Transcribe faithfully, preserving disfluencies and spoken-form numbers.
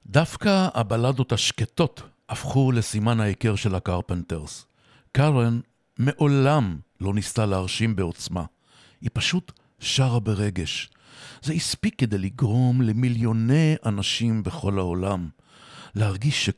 דווקא הבלדות השקטות הפכו לסימן ההיכר של הקרפנטרס. קארן מעולם לא ניסתה להרשים בעוצמה. היא פשוט שרה ברגש. זה הספיק כדי לגרום למיליוני אנשים בכל העולם להרגיש